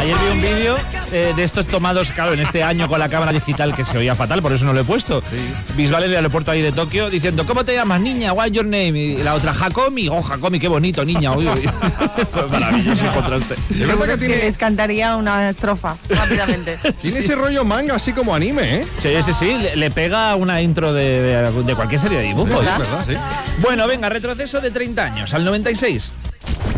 Ayer vi un vídeo de estos tomados, claro, en este año con la cámara digital que se oía fatal, por eso no lo he puesto. Sí. Visuales del aeropuerto ahí de Tokio diciendo, ¿cómo te llamas, niña? What's your name? Y la otra, Hakomi. Oh, Hakomi, qué bonito, niña. Uy, uy. Pues maravilloso contraste. Es verdad que tiene... les cantaría una estrofa rápidamente. Tiene ese rollo manga así como anime, ¿eh? Sí. Le pega una intro de cualquier serie de dibujos. Sí, es verdad, sí. Bueno, venga, retroceso de 30 años, al 96.